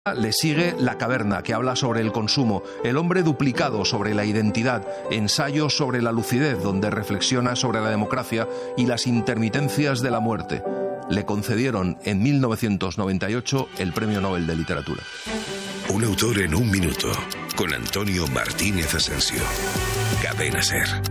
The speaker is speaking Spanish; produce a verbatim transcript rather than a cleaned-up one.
Le sigue La caverna, que habla sobre el consumo, El hombre duplicado, sobre la identidad, Ensayos sobre la lucidez, donde reflexiona sobre la democracia y las intermitencias de la muerte. Le concedieron en mil novecientos noventa y ocho el Premio Nobel de Literatura. Un autor en un minuto, con Antonio Martínez Asensio. Cadena SER.